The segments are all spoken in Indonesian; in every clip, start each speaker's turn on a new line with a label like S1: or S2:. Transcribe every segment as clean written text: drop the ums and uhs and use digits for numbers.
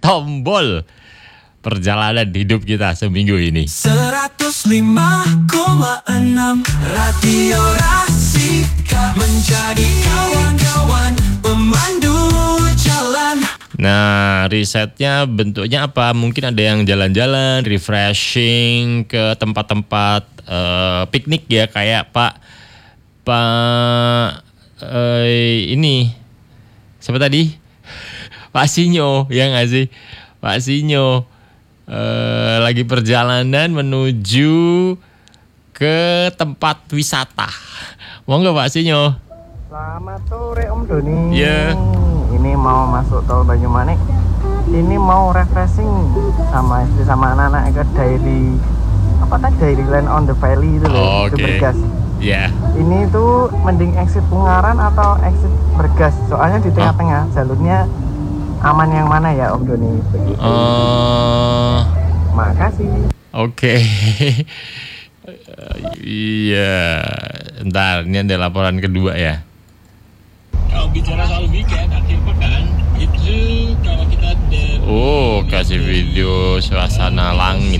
S1: tombol perjalanan hidup kita seminggu ini.
S2: 105,6 Radio Rasika menjadi kawan-kawan pemandu jalan.
S1: Nah, risetnya bentuknya apa? Mungkin ada yang jalan-jalan, refreshing ke tempat-tempat piknik ya, kayak ini siapa tadi? Pak Sinyo, ya nggak sih? Pak Sinyo lagi perjalanan menuju ke tempat wisata. Mau nggak Pak Sinyo?
S3: Selamat sore Om Doni.
S1: Iya.
S3: Ini mau masuk tol Banyumanik. Ini mau refreshing sama istri sama anak-anak ke Dairyland on the Valley itu loh, itu Bergas.
S1: Ya.
S3: Ini tuh mending exit Ungaran atau exit Bergas? Soalnya di tengah-tengah jalurnya aman yang mana ya Om Doni? Begitu. Makasih.
S1: Oke. Iya. Ntar, ini ada laporan kedua ya.
S4: Kalau bicara soal weekend, akhir pekan, itu kalau kita
S1: kasih video suasana langit.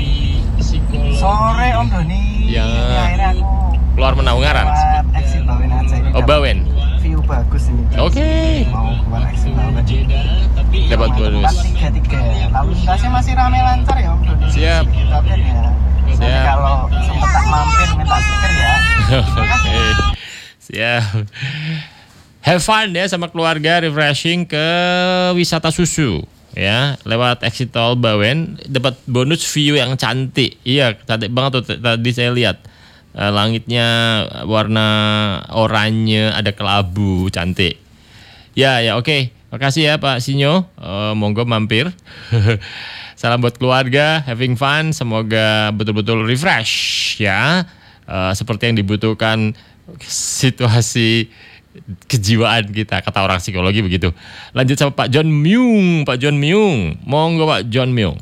S3: Sore Om Doni.
S1: Yang
S3: Ini akhirnya aku
S1: keluar Ungaran.
S3: buat exit Bawen aja.
S1: Oh, Bawen.
S3: View bagus ini.
S1: Oke.
S3: Mau keluar exit Bawen.
S1: Dapat bonus.
S3: 433. Lalu lintasnya masih ramai lancar ya Om Doni.
S1: Siap.
S3: Tapi ya. Nanti
S1: Siap.
S3: kalau sempat tak mampir minta stiker ya.
S1: Oke. Siap. Have fun ya sama keluarga, refreshing ke wisata susu ya, lewat exit tol Bawen, dapat bonus view yang cantik. Iya, cantik banget tuh tadi saya lihat. Langitnya warna oranye, ada kelabu, cantik. Ya, oke. Makasih ya Pak Sinyo. Monggo mampir. Salam buat keluarga, having fun, semoga betul-betul refresh ya. Seperti yang dibutuhkan situasi kejiwaan kita, kata orang psikologi begitu. Lanjut sama Pak John Myung. Pak John Myung, monggo Pak John Myung.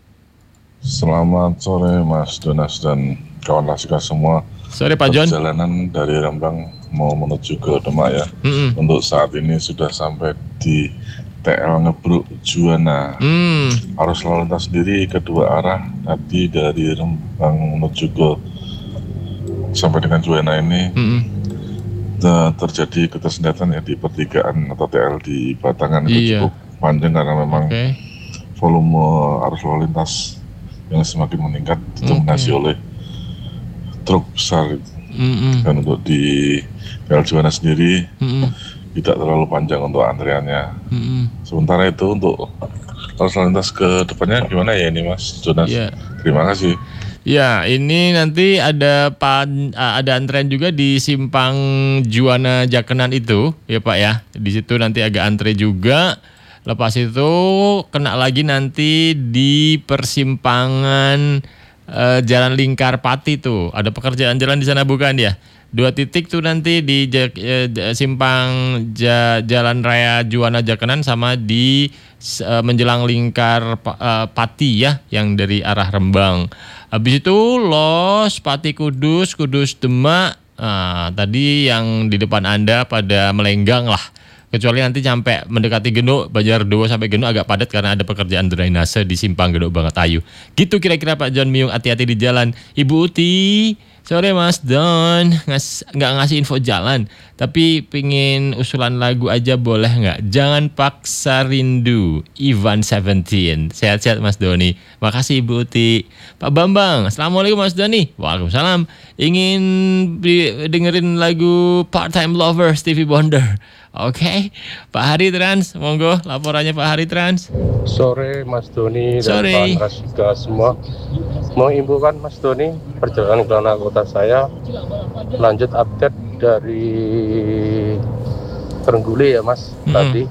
S5: Selamat sore Mas Donas dan kawan Rasika semua.
S1: Sore Pak John.
S5: Perjalanan dari Rembang mau menuju ke Demak ya. Untuk saat ini sudah sampai di TL Ngebruk Juwana. Arus lalu lintas sendiri kedua arah tadi dari Rembang menuju ke sampai dengan Juwana ini. Terjadi ketersendatan ya di pertigaan atau TL di Batangan itu cukup panjang karena memang volume arus lalu lintas yang semakin meningkat didominasi oleh truk besar. Dan untuk di TL Juwana sendiri tidak terlalu panjang untuk antriannya. Sementara itu untuk arus lalu lintas ke depannya gimana ya ini Mas Jonas? Terima kasih.
S1: Ya, ini nanti ada antrean juga di simpang Juwana Jakenan itu, ya Pak ya. Di situ nanti agak antre juga. Lepas itu kena lagi nanti di persimpangan Jalan Lingkar Pati tuh. Ada pekerjaan jalan di sana bukan ya? 2 titik tuh nanti di simpang Jalan Raya Juwana Jakenan sama di menjelang Lingkar Pati ya, yang dari arah Rembang. Habis itu Los, Pati Kudus, Kudus Demak. Tadi yang di depan Anda pada melenggang lah. Kecuali nanti sampai mendekati Genuk, Banjardowo sampai Genuk agak padat karena ada pekerjaan drainase di simpang Genuk Bangatayu. Gitu kira-kira Pak John Myung, hati-hati di jalan. Ibu Uti, sore Mas Don, nggak ngasih info jalan, tapi pingin usulan lagu aja boleh nggak? Jangan paksa rindu, Ivan 17. Sehat-sehat Mas Doni. Makasih Ibu Uti. Pak Bambang, Assalamualaikum Mas Doni. Waalaikumsalam. Ingin dengerin lagu Part-Time Lover Stevie Wonder. Oke, Pak Hari Trans, monggo laporannya Pak Hari Trans.
S6: Sore Mas Doni dan kawan Rasika semua. Mau imbukan Mas Doni, perjalanan ke kota saya lanjut update dari Trenggule ya Mas, tadi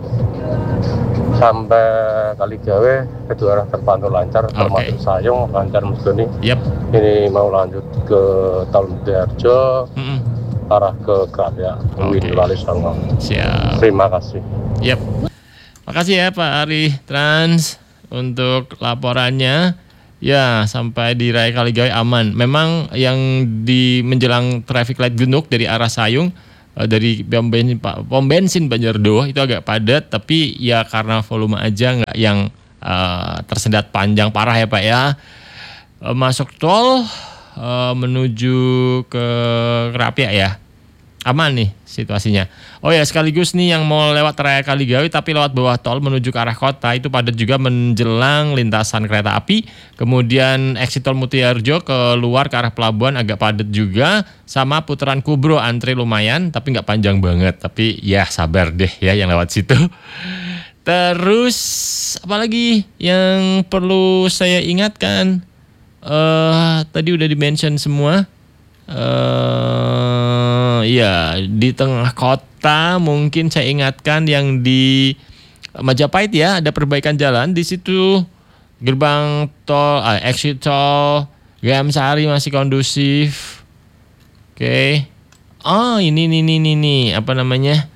S6: sampai Kaligawe kedua arah terpantau lancar, termasuk Sayung lancar Mas Doni. Ini mau lanjut ke Taludarjo, arah ke Kraja, Wali Songo.
S1: Siap.
S6: Terima kasih.
S1: Makasih ya Pak Ari Trans untuk laporannya. Ya, sampai di Raya Kaligawe aman. Memang yang di menjelang traffic light Genuk dari arah Sayung, dari pom bensin Banjardowo itu agak padat, tapi ya karena volume aja nggak yang tersendat panjang parah ya Pak ya. Masuk tol menuju ke Krapia ya. Aman nih situasinya. Oh ya, sekaligus nih yang mau lewat Raya Kaligawi tapi lewat bawah tol menuju ke arah kota itu padat juga menjelang lintasan kereta api. Kemudian exit tol Mutiharjo keluar ke arah pelabuhan agak padat juga. Sama putaran Kubro antre lumayan tapi nggak panjang banget. Tapi ya sabar deh ya yang lewat situ. Terus apalagi yang perlu saya ingatkan? Tadi udah di-mention semua. Ya di tengah kota mungkin saya ingatkan yang di Majapahit ya ada perbaikan jalan di situ, gerbang tol, exit tol GM Sari masih kondusif. Oke. Oh ini apa namanya,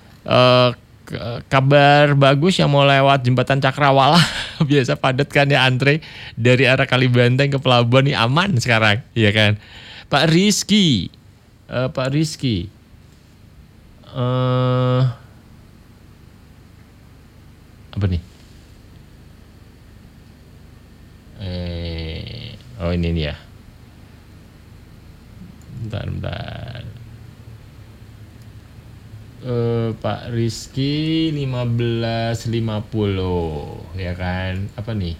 S1: kabar bagus yang mau lewat jembatan Cakrawala. Biasa padat kan ya antre dari arah Kalibanteng ke pelabuhan, nih aman sekarang ya kan. Pak Rizky apa nih? Oh ini nih ya. Bentar. Pak Rizky 1550 ya kan? Apa nih?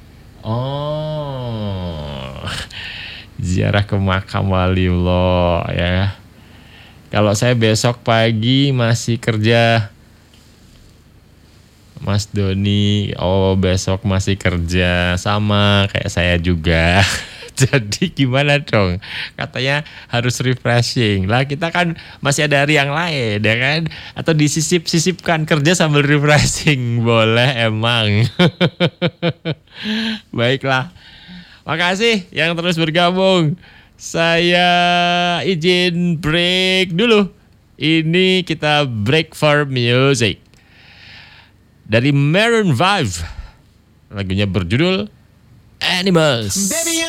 S1: Oh. Ziarah ke makam waliullah ya. Kalau saya besok pagi masih kerja. Mas Doni, besok masih kerja sama kayak saya juga. Jadi gimana dong? Katanya harus refreshing. Lah kita kan masih ada hari yang lain ya kan? Atau disisip-sisipkan kerja sambil refreshing. Boleh emang. Baiklah. Makasih yang terus bergabung. Saya izin break dulu. Ini kita break for music. Dari Maroon 5. Lagunya berjudul Animals.